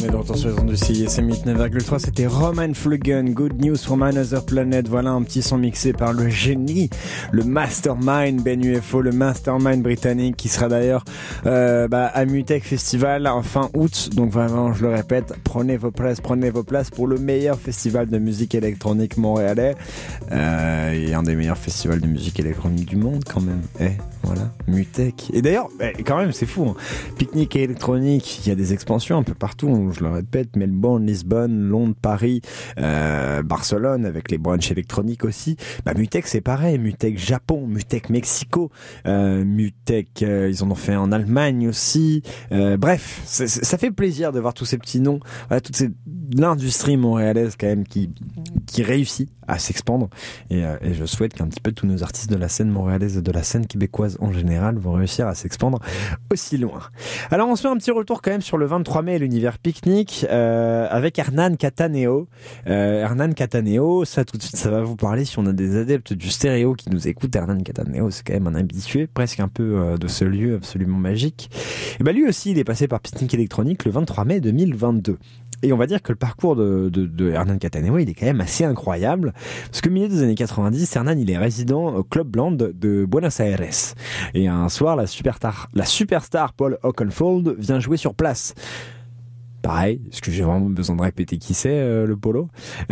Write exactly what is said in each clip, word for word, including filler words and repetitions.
On est de retour sur les ondes du C I S M huit neuf virgule trois. C'était Roman Fluggen, Good News from Another Planet. Voilà un petit son mixé par le génie, le mastermind Ben U F O, le mastermind britannique qui sera d'ailleurs euh, bah, à Mutech Festival en fin août. Donc vraiment, je le répète, prenez vos places, prenez vos places pour le meilleur festival de musique électronique montréalais euh, et un des meilleurs festivals de musique électronique du monde quand même. Eh, voilà, Mutech. Et d'ailleurs, eh, quand même, c'est fou. Hein. Pique-nique électronique, il y a des expansions un peu partout. Je le répète, Melbourne, Lisbonne, Londres, Paris, euh, Barcelone, avec les brunchs électroniques aussi. Bah, Mutech, c'est pareil. Mutech Japon, Mutech Mexico, euh, Mutech, euh, ils en ont fait en Allemagne aussi. Euh, bref, c'est, c'est, ça fait plaisir de voir tous ces petits noms, voilà, toute cette, l'industrie montréalaise quand même qui, qui réussit à s'expandre. Et, euh, et je souhaite qu'un petit peu tous nos artistes de la scène montréalaise et de la scène québécoise en général vont réussir à s'expandre aussi loin. Alors, on se fait un petit retour quand même sur le vingt-trois mai et l'univers pique-nique euh, avec Hernan Cattaneo. Euh, Hernan Cattaneo, ça tout de suite, ça va vous parler si on a des adeptes du stéréo qui nous écoutent. Hernan Cattaneo, c'est quand même un habitué, presque un peu euh, de ce lieu absolument magique. Et ben lui aussi, il est passé par Pique-nique électronique le vingt-trois mai deux mille vingt-deux. Et on va dire que le parcours de, de, de Hernan Cattaneo, il est quand même assez incroyable. Parce que au milieu des années quatre-vingt-dix, Hernan, il est résident au Club Bland de Buenos Aires. Et un soir, la superstar, la superstar Paul Oakenfold vient jouer sur place. Pareil, est-ce que j'ai vraiment besoin de répéter qui c'est, euh, le polo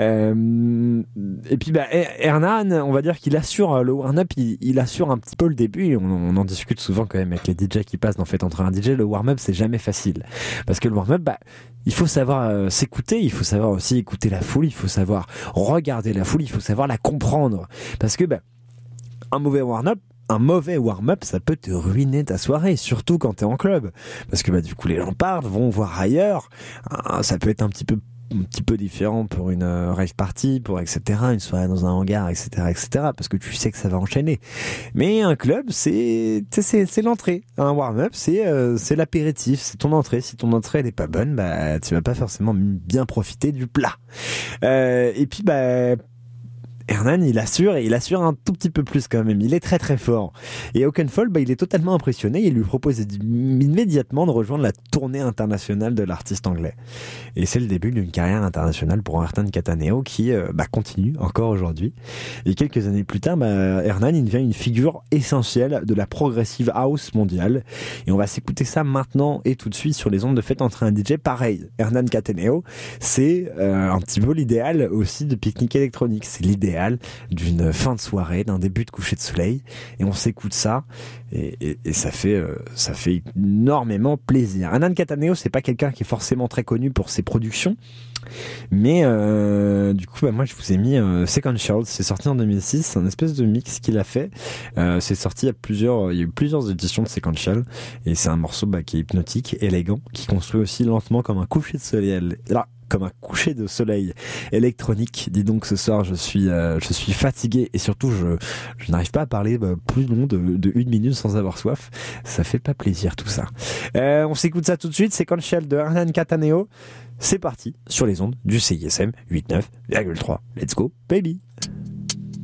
euh, Et puis, bah, Hernan, on va dire qu'il assure le warm-up, il, il assure un petit peu le début. On, on en discute souvent quand même avec les D J qui passent dans Faites entrer un D J. Le warm-up, c'est jamais facile. Parce que le warm-up, bah, il faut savoir euh, s'écouter, il faut savoir aussi écouter la foule, il faut savoir regarder la foule, il faut savoir la comprendre. Parce que, bah, un mauvais warm-up, un mauvais warm-up, ça peut te ruiner ta soirée, surtout quand t'es en club. Parce que bah, du coup, les lampards vont voir ailleurs. Ah, ça peut être un petit peu un petit peu différent pour une euh, rave party, pour et cetera, une soirée dans un hangar, et cetera, et cetera, parce que tu sais que ça va enchaîner. Mais un club, c'est c'est, c'est l'entrée. Un warm-up, c'est euh, c'est l'apéritif, c'est ton entrée. Si ton entrée elle est pas bonne, bah tu vas pas forcément bien profiter du plat. Euh, et puis bah Hernan, il assure, et il assure un tout petit peu plus quand même. Il est très très fort. Et Oakenfold, bah, il est totalement impressionné. Il lui propose immédiatement de rejoindre la tournée internationale de l'artiste anglais. Et c'est le début d'une carrière internationale pour Hernan Cattaneo qui euh, bah, continue encore aujourd'hui. Et quelques années plus tard, bah, Hernan, il devient une figure essentielle de la progressive house mondiale. Et on va s'écouter ça maintenant et tout de suite sur les ondes de Faites entrer un D J. Pareil, Hernan Cattaneo, c'est euh, un petit peu l'idéal aussi de pique-nique électronique. C'est l'idéal d'une fin de soirée, d'un début de coucher de soleil, et on s'écoute ça et, et, et ça fait euh, ça fait énormément plaisir. Hernan Cattaneo, c'est pas quelqu'un qui est forcément très connu pour ses productions, mais euh, du coup bah, moi je vous ai mis euh, Sequential, c'est sorti en deux mille six, c'est un espèce de mix qu'il a fait. Euh, c'est sorti il y a plusieurs il y a eu plusieurs éditions de Sequential et c'est un morceau bah, qui est hypnotique, élégant, qui construit aussi lentement comme un coucher de soleil. Là, comme un coucher de soleil électronique. Dis donc, ce soir, je suis, euh, je suis fatigué et surtout, je, je n'arrive pas à parler bah, plus long de, de une minute sans avoir soif. Ça fait pas plaisir, tout ça. Euh, on s'écoute ça tout de suite. C'est Sequential de Hernan Cattaneo. C'est parti sur les ondes du C I S M huit neuf virgule trois. Let's go, baby!